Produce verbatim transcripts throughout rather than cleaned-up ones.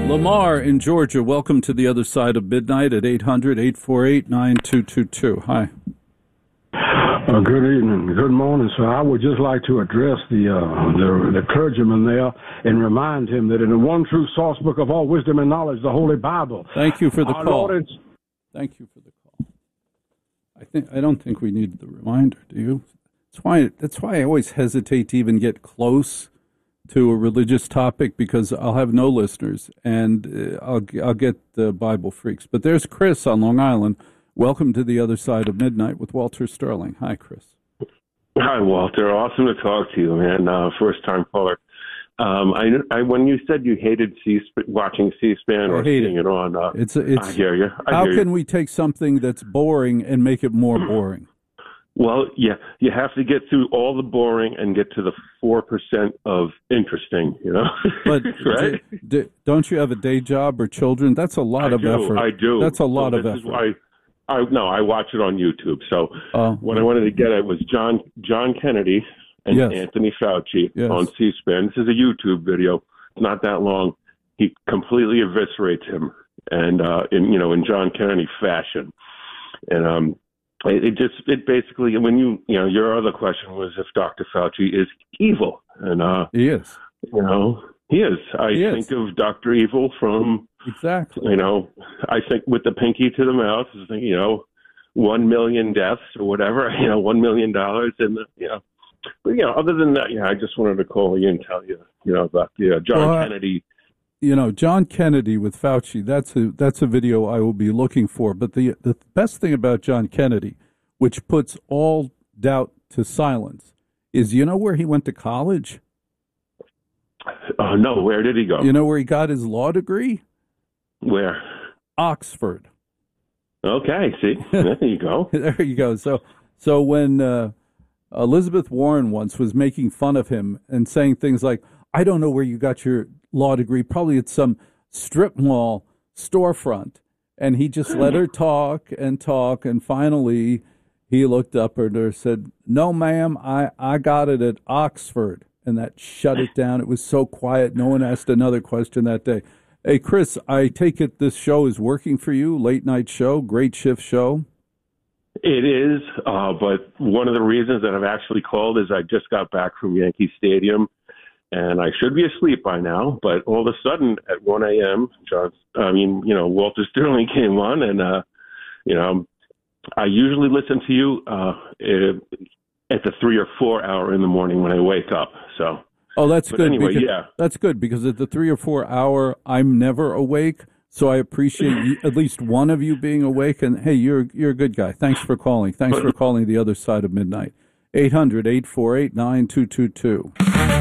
Lamar in Georgia, welcome to the other side of midnight at eight hundred, eight four eight, nine two two two. Hi. Uh, good evening. Good morning, sir. I would just like to address the, uh, the the clergyman there and remind him that in the one true source book of all wisdom and knowledge, the Holy Bible. Thank you for the our call. Lord is... Thank you for the call. I think I don't think we need the reminder, do you? That's why that's why I always hesitate to even get close to a religious topic, because I'll have no listeners and uh, I'll I'll get the Bible freaks. But there's Chris on Long Island. Welcome to the other side of midnight with Walter Sterling. Hi, Chris. Hi, Walter. Awesome to talk to you, man. Uh, first time caller. Um, I, I when you said you hated C watching C-SPAN or seeing it. it on, uh, it's a, it's, I hear you. I how hear can you. we take something that's boring and make it more boring? Well, yeah, you have to get through all the boring and get to the four percent of interesting, you know? But right? d- d- don't you have a day job or children? That's a lot I of do, effort. I do. That's a lot so of this effort. Is why I, no, I watch it on YouTube. So uh, what I wanted to get at was John John Kennedy and yes. Anthony Fauci yes. on C-SPAN. This is a YouTube video. It's not that long. He completely eviscerates him, and uh, in you know in John Kennedy fashion, and um. It just, it basically, when you, you know, your other question was if Doctor Fauci is evil. And, uh, he is. You know, he is. I he think is. of Doctor Evil from, exactly. you know, I think with the pinky to the mouth, you know, one million deaths or whatever, you know, one million dollars. And, you know, but, you know, other than that, yeah, I just wanted to call you and tell you, you know, about the uh, John well, Kennedy. You know, John Kennedy with Fauci, that's a that's a video I will be looking for. But the the best thing about John Kennedy, which puts all doubt to silence, is you know where he went to college? Oh, no, where did he go? You know where he got his law degree? Where? Oxford. Okay, see, there you go. There you go. So, so when uh, Elizabeth Warren once was making fun of him and saying things like, I don't know where you got your law degree, probably at some strip mall storefront. And he just let her talk and talk. And finally, he looked up at her and said, no, ma'am, I, I got it at Oxford. And that shut it down. It was so quiet. No one asked another question that day. Hey, Chris, I take it this show is working for you, late night show, great shift show. It is, uh, but one of the reasons that I've actually called is I just got back from Yankee Stadium. And I should be asleep by now, but all of a sudden at one a.m., John, I mean, you know, Walter Sterling came on, and, uh, you know, I usually listen to you uh, at the three or four hour in the morning when I wake up. So, oh, that's but good. Anyway, because, yeah, that's good because at the three or four hour, I'm never awake. So I appreciate you, at least one of you being awake. And hey, you're you're a good guy. Thanks for calling. Thanks for calling the other side of midnight. eight hundred, eight four eight, nine two two two.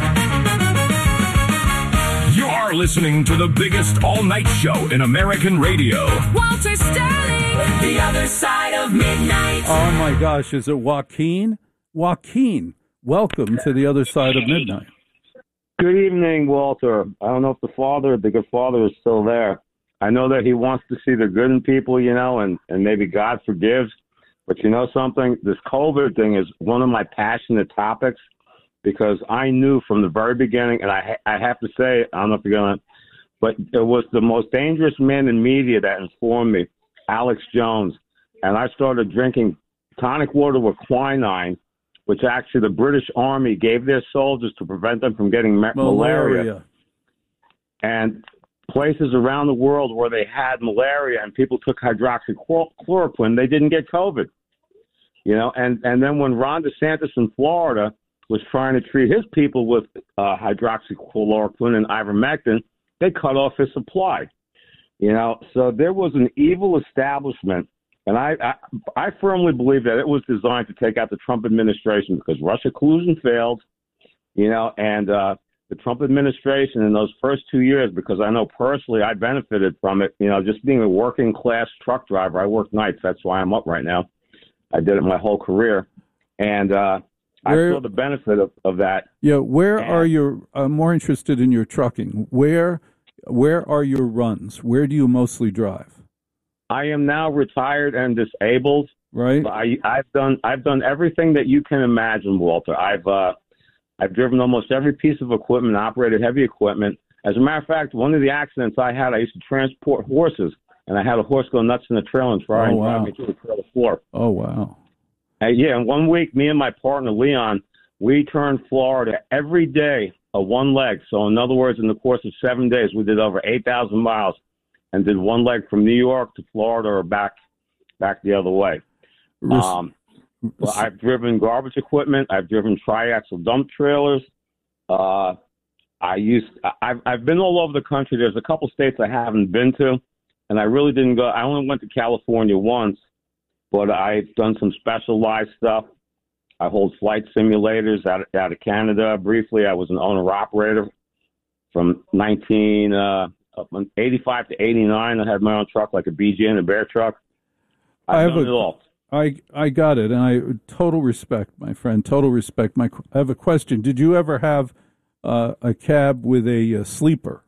You're listening to the biggest all-night show in American radio. Walter Sterling, the other side of midnight. Oh, my gosh. Is it Joaquin? Joaquin, welcome to the other side of midnight. Good evening, Walter. I don't know if the father, the good father, is still there. I know that he wants to see the good in people, you know, and, and maybe God forgives. But you know something? This COVID thing is one of my passionate topics. Because I knew from the very beginning, and I I have to say, I don't know if you're going to, but it was the most dangerous man in media that informed me, Alex Jones. And I started drinking tonic water with quinine, which actually the British Army gave their soldiers to prevent them from getting ma- malaria. malaria. And places around the world where they had malaria and people took hydroxychloroquine, they didn't get COVID. You know, and, and then when Ron DeSantis in Florida was trying to treat his people with uh, hydroxychloroquine and ivermectin, they cut off his supply. You know, so there was an evil establishment, and I, I I firmly believe that it was designed to take out the Trump administration because Russia collusion failed, you know, and uh, the Trump administration in those first two years, because I know personally I benefited from it, you know, just being a working class truck driver. I work nights. That's why I'm up right now. I did it my whole career. And, uh, Where, I saw the benefit of, of that. Yeah, where and, are your? I'm more interested in your trucking. Where, where are your runs? Where do you mostly drive? I am now retired and disabled. Right. I, I've done I've done everything that you can imagine, Walter. I've uh, I've driven almost every piece of equipment, operated heavy equipment, As a matter of fact, one of the accidents I had, I used to transport horses, and I had a horse go nuts in the trailer and try Oh, and wow. drive me through the trailer floor. Oh, wow. Uh, yeah, and one week, me and my partner, Leon, we turned Florida every day a one leg. So, in other words, in the course of seven days, we did over eight thousand miles and did one leg from New York to Florida or back back the other way. Res- Um, well, I've driven garbage equipment. I've driven triaxle dump trailers. Uh, I used. I've I've been all over the country. There's a couple states I haven't been to, and I really didn't go. I only went to California once, but I've done some specialized stuff. I hold flight simulators out out of Canada. Briefly, I was an owner operator from nineteen eighty-five to eighty-nine. I had my own truck, like a B G and a Bear truck. I've I have done a- it all. I I got it, and I total respect, my friend. Total respect. My I have a question. Did you ever have uh, a cab with a, uh sleeper?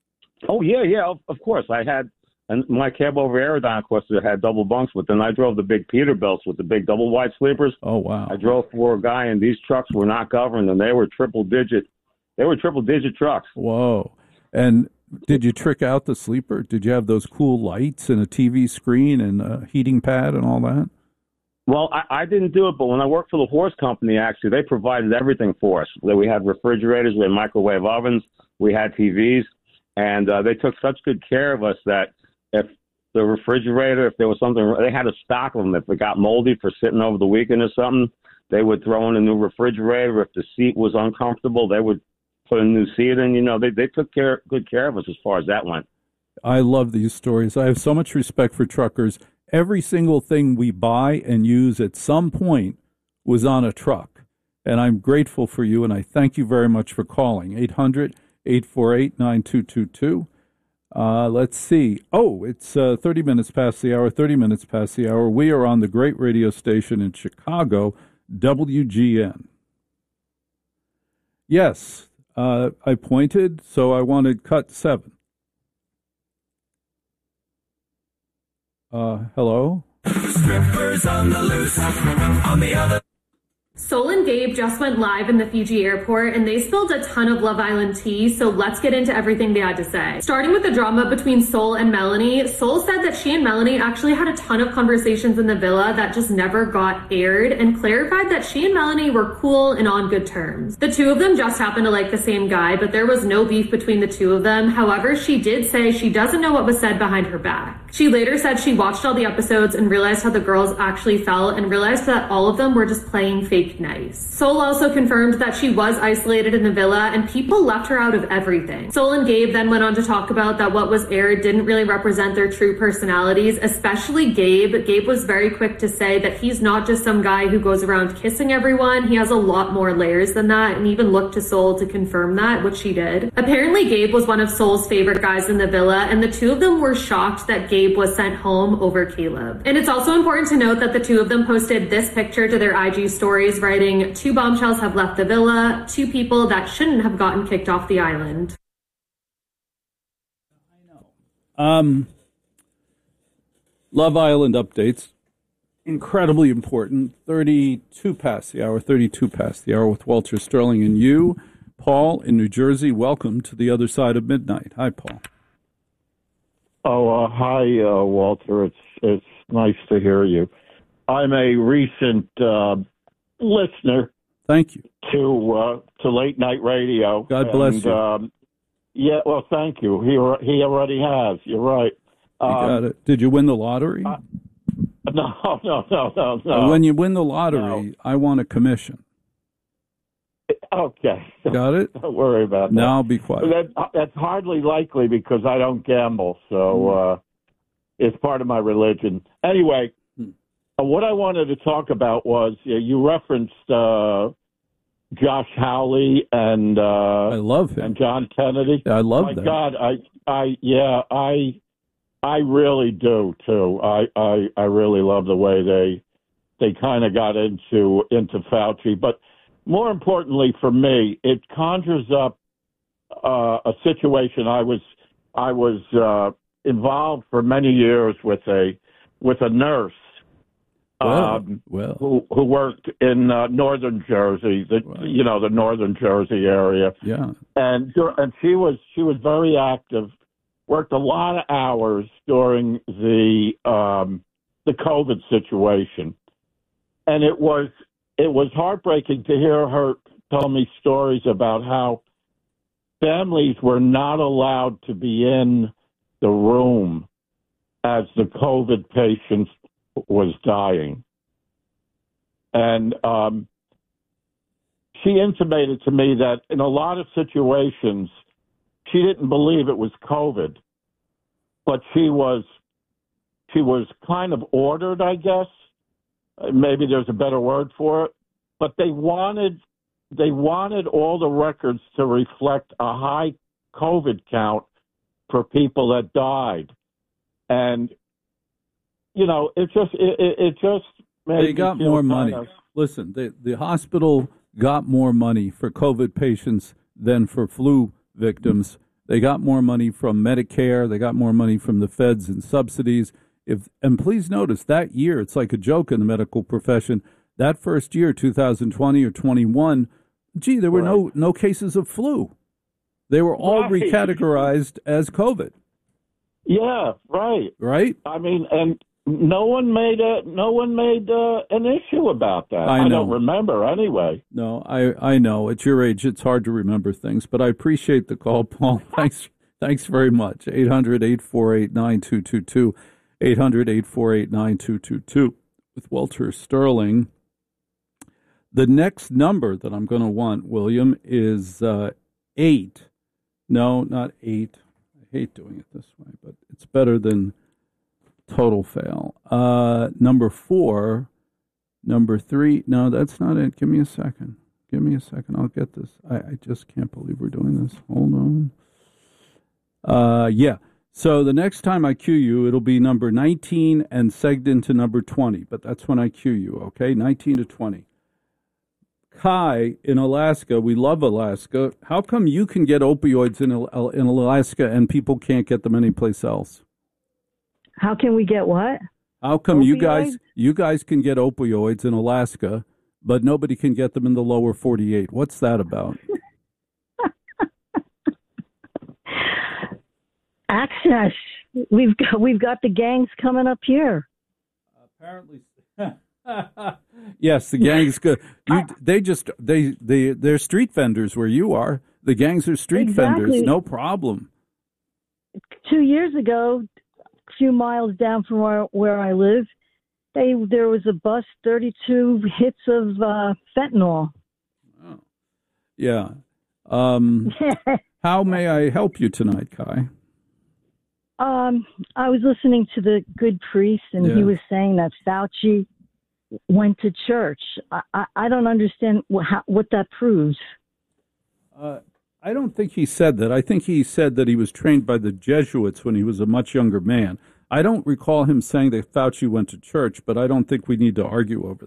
Oh yeah, yeah. Of, of course, I had. And my cab over Aerodine, of course, it had double bunks, but then I drove the big Peterbilts with the big double wide sleepers. Oh wow! I drove for a guy, and these trucks were not governed, and they were triple digit. They were triple digit trucks. Whoa! And did you trick out the sleeper? Did you have those cool lights and a T V screen and a heating pad and all that? Well, I, I didn't do it, but when I worked for the horse company, actually, they provided everything for us. We had refrigerators, we had microwave ovens, we had T Vs, and uh, they took such good care of us that if the refrigerator, if there was something, they had a stock of them. If it got moldy for sitting over the weekend or something, they would throw in a new refrigerator. If the seat was uncomfortable, they would put a new seat in. You know, they, they took care, good care of us as far as that went. I love these stories. I have so much respect for truckers. Every single thing we buy and use at some point was on a truck. And I'm grateful for you, and I thank you very much for calling. eight hundred, eight four eight, nine two two two. Uh, let's see. Oh, it's uh, thirty minutes past the hour, thirty minutes past the hour. We are on the great radio station in Chicago, W G N. Yes, uh, I pointed, so I wanted cut seven. Uh, hello? Strippers on the loose, on the other. Sol and Gabe just went live in the Fiji airport, and they spilled a ton of Love Island tea, so let's get into everything they had to say. Starting with the drama between Sol and Melanie, Sol said that she and Melanie actually had a ton of conversations in the villa that just never got aired, and clarified that she and Melanie were cool and on good terms. The two of them just happened to like the same guy, but there was no beef between the two of them. However, she did say she doesn't know what was said behind her back. She later said she watched all the episodes and realized how the girls actually felt, and realized that all of them were just playing fake nice. Sol also confirmed that she was isolated in the villa and people left her out of everything. Sol and Gabe then went on to talk about that what was aired didn't really represent their true personalities, especially Gabe. Gabe was very quick to say that he's not just some guy who goes around kissing everyone. He has a lot more layers than that, and even looked to Sol to confirm that, which she did. Apparently, Gabe was one of Sol's favorite guys in the villa, and the two of them were shocked that Gabe was sent home over Caleb. And it's also important to note that the two of them posted this picture to their I G stories, writing, "Two bombshells have left the villa, two people that shouldn't have gotten kicked off the island." Um, Love Island updates. Incredibly important. thirty-two past the hour, thirty-two past the hour with Walter Sterling and you. Paul in New Jersey, welcome to the other side of midnight. Hi, Paul. Oh, uh, hi, uh, Walter. It's it's nice to hear you. I'm a recent uh, listener. Thank you. To uh, to late night radio. God bless and, you. Um, yeah, well, thank you. He he already has. You're right. You Um, got it. Did you win the lottery? Uh, no, no, no, no, no. When you win the lottery, no. I want a commission. Okay. Got it? Don't worry about that. Now I'll be quiet. That, that's hardly likely because I don't gamble, so uh, it's part of my religion. Anyway, hmm. uh, what I wanted to talk about was uh, you referenced uh, Josh Hawley and uh, I love him and John Kennedy. I love My that. God, I, I, yeah, I, I really do too. I, I, I really love the way they, they kind of got into into Fauci, but. More importantly for me, it conjures up uh, a situation. I was I was uh, involved for many years with a with a nurse Well, um, well. who who worked in uh, northern Jersey, the Wow. you know the northern Jersey area, Yeah. and dur- and she was she was very active, worked a lot of hours during the um, the COVID situation, and it was it was heartbreaking to hear her tell me stories about how families were not allowed to be in the room as the COVID patient was dying. And um, she intimated to me that in a lot of situations, she didn't believe it was COVID, but she was she was kind of ordered, I guess. Maybe there's a better word for it. But they wanted they wanted all the records to reflect a high COVID count for people that died. And, you know, it just, it, it, it just made They got me feel more kind money. of- Listen, the, the hospital got more money for COVID patients than for flu victims. They got more money from Medicare. They got more money from the feds and subsidies. If and please notice that year, it's like a joke in the medical profession. That first year, two thousand twenty or twenty-one, gee, there were Right. no no cases of flu. They were all Right. recategorized as COVID, Yeah, right. right? I mean, and no one made a no one made uh, an issue about that. I know. don't remember anyway. No, I, I know. At your age, it's hard to remember things, but I appreciate the call, Paul. Thanks thanks very much. eight hundred, eight four eight, nine two two two. eight hundred, eight four eight, nine two two two. With Walter Sterling. The next number that I'm going to want, William, is uh, eight. No, not eight. I hate doing it this way, but it's better than total fail. Uh, number four. Number three. No, that's not it. Give me a second. Give me a second. I'll get this. I, I just can't believe we're doing this. Hold on. Uh, yeah. So the next time I cue you, it'll be number nineteen and segged into number twenty. But that's when I cue you, okay? nineteen to twenty. Kai in Alaska, we love Alaska. How come you can get opioids in, in Alaska and people can't get them anyplace else? How can we get what? How come you Opioids? guys you guys can get opioids in Alaska, but nobody can get them in the lower forty-eight? What's that about? Access. We've got we've got the gangs coming up here. Apparently, yes, the gangs go. You, they just they they they're street vendors where you are. The gangs are street Exactly. vendors, no problem. Two years ago, a few miles down from where, where I live, they there was a bus, thirty-two hits of uh, fentanyl. Oh. Yeah. Um, how may I help you tonight, Kai? Um, I was listening to the good priest, and Yeah. he was saying that Fauci went to church. I, I, I don't understand what, how, what that proves. Uh, I don't think he said that. I think he said that he was trained by the Jesuits when he was a much younger man. I don't recall him saying that Fauci went to church, but I don't think we need to argue over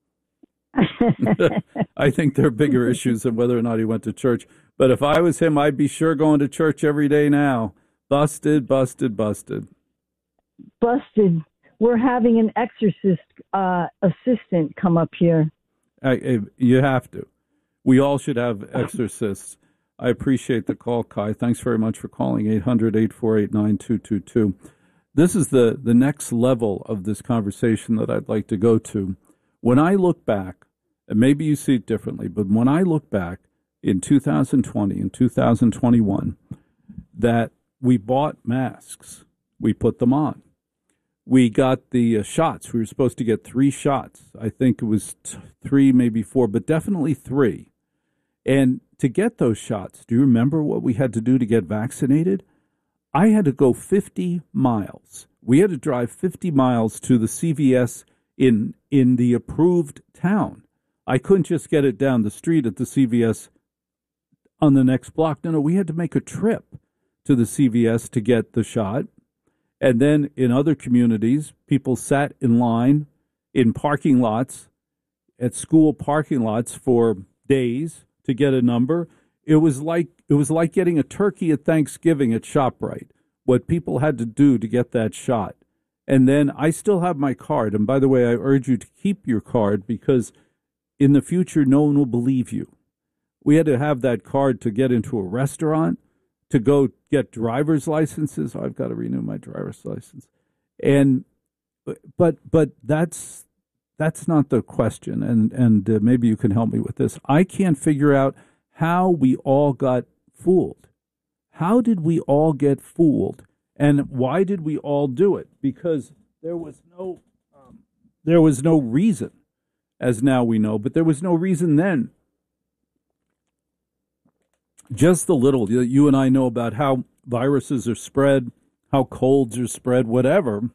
that. I think there are bigger issues than whether or not he went to church. But if I was him, I'd be sure going to church every day now. Busted, busted, busted. Busted. We're having an exorcist uh, assistant come up here. I, I, you have to. We all should have exorcists. I appreciate the call, Kai. Thanks very much for calling. eight hundred, eight four eight, nine two two two. This is the, the next level of this conversation that I'd like to go to. When I look back, and maybe you see it differently, but when I look back in two thousand twenty and two thousand twenty-one, that we bought masks, we put them on. We got the uh, shots. We were supposed to get three shots. I think it was t- three, maybe four, but definitely three. And to get those shots, do you remember what we had to do to get vaccinated? I had to go fifty miles. We had to drive fifty miles to the C V S in in the approved town. I couldn't just get it down the street at the C V S on the next block. No, no, we had to make a trip to the C V S to get the shot. And then in other communities, people sat in line in parking lots, at school parking lots for days to get a number. It was like it was like getting a turkey at Thanksgiving at ShopRite, what people had to do to get that shot. And then I still have my card. And by the way, I urge you to keep your card because in the future, no one will believe you. We had to have that card to get into a restaurant, to go get driver's licenses. Oh, I've got to renew my driver's license. And but but that's that's not the question. And and uh, maybe you can help me with this. I can't figure out how we all got fooled. How did we all get fooled? And why did we all do it? Because there was no um, there was no reason, as now we know, but there was no reason then. Just the little you and I know about how viruses are spread, how colds are spread, whatever.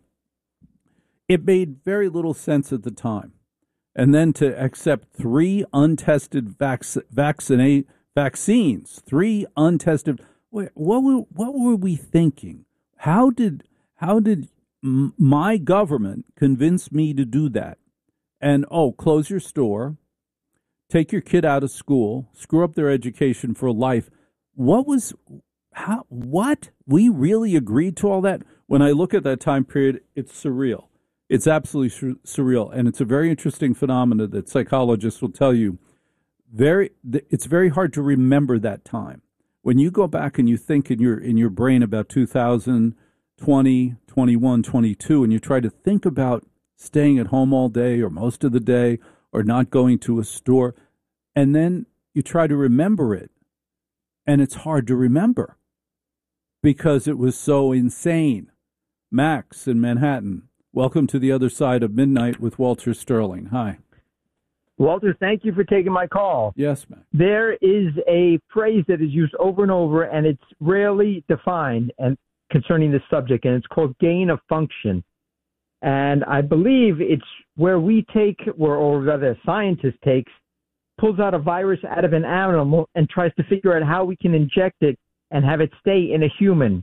It made very little sense at the time. And then to accept three untested vac- vaccinate vaccines, three untested. What were what were we thinking? How did how did m- my government convince me to do that? And oh, close your store, take your kid out of school, screw up their education for life. What was how what we really agreed to all that? When I look at that time period, it's surreal. It's absolutely sur- surreal, and it's a very interesting phenomenon that psychologists will tell you. Very, it's very hard to remember that time. When you go back and you think in your in your brain about two thousand, twenty, twenty-one, twenty-two, and you try to think about staying at home all day or most of the day or not going to a store, and then you try to remember it, and it's hard to remember because it was so insane. Max in Manhattan, welcome to the other side of midnight with Walter Sterling. Hi. Walter, thank you for taking my call. Yes, ma'am. There is a phrase that is used over and over, and it's rarely defined and concerning this subject, and it's called gain of function. And I believe it's where we take, or, or rather a scientist takes, pulls out a virus out of an animal and tries to figure out how we can inject it and have it stay in a human.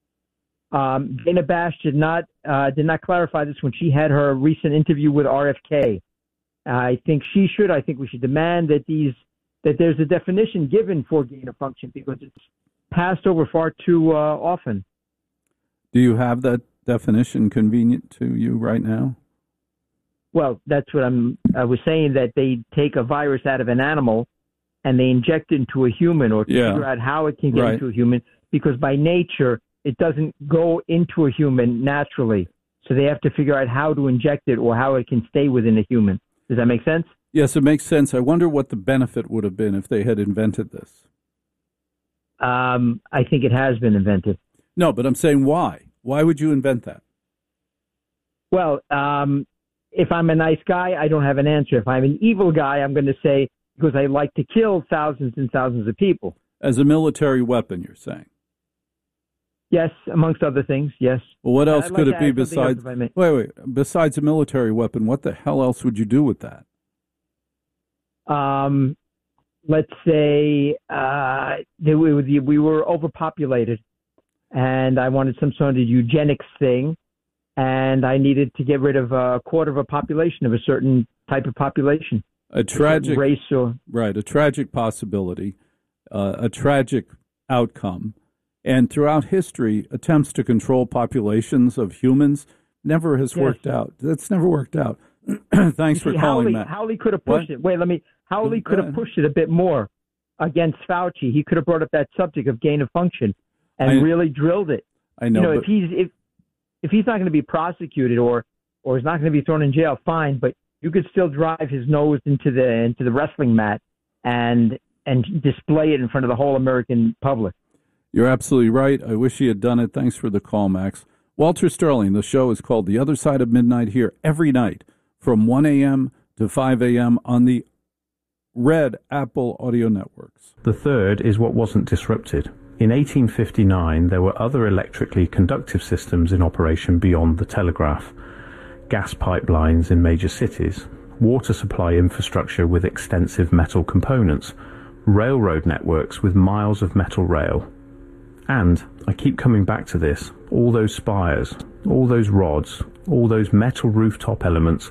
Um, Dana Bash did not uh, did not clarify this when she had her recent interview with R F K. I think she should. I think we should demand that these that there's a definition given for gain of function because it's passed over far too uh, often. Do you have that definition convenient to you right now? Well, that's what I'm. I was saying that they take a virus out of an animal and they inject it into a human, or to yeah. figure out how it can get right. into a human, because by nature it doesn't go into a human naturally. So they have to figure out how to inject it or how it can stay within a human. Does that make sense? Yes, it makes sense. I wonder what the benefit would have been if they had invented this. Um, I think it has been invented. No, but I'm saying why? Why would you invent that? Well, um, if I'm a nice guy, I don't have an answer. If I'm an evil guy, I'm going to say because I like to kill thousands and thousands of people. As a military weapon, you're saying? Yes, amongst other things, yes. Well, what else I'd could like it be besides? Wait, wait. Besides a military weapon, what the hell else would you do with that? Um, let's say uh, they, we, we were overpopulated, and I wanted some sort of eugenics thing, and I needed to get rid of a quarter of a population of a certain type of population. A tragic a race or right, a tragic possibility, uh, a tragic outcome. And throughout history, attempts to control populations of humans never has yes. worked out. That's never worked out. Thanks for see, calling, Howley, Matt. Howley could have pushed what? it. Wait, let me. Howley could have pushed it a bit more against Fauci. He could have brought up that subject of gain of function and I, really drilled it. I know. You know, but, if he's if if he's not going to be prosecuted or or he's not going to be thrown in jail, fine. But you could still drive his nose into the into the wrestling mat and and display it in front of the whole American public. You're absolutely right. I wish he had done it. Thanks for the call, Max. Walter Sterling, the show is called The Other Side of Midnight here every night from one a.m. to five a.m. on the Red Apple Audio Networks. The third is what wasn't disrupted. In eighteen fifty-nine, there were other electrically conductive systems in operation beyond the telegraph. Gas pipelines in major cities, water supply infrastructure with extensive metal components, railroad networks with miles of metal rail. And, I keep coming back to this, all those spires, all those rods, all those metal rooftop elements.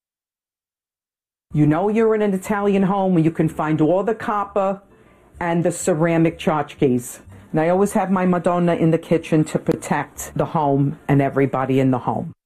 You know you're in an Italian home where you can find all the copper and the ceramic tchotchkes. And I always have my Madonna in the kitchen to protect the home and everybody in the home.